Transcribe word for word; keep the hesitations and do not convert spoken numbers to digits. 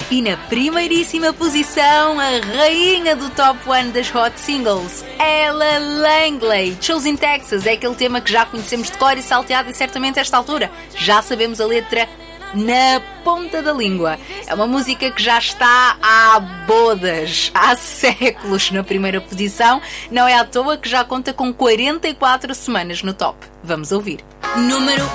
E na primeiríssima posição, a rainha do Top um das Hot Singles, Ella Langley. Shows in Texas é aquele tema que já conhecemos de cor e salteado, e certamente a esta altura já sabemos a letra na ponta da língua. É uma música que já está há bodas, há séculos na primeira posição. Não é à toa que já conta com quarenta e quatro semanas no top. Vamos ouvir. Número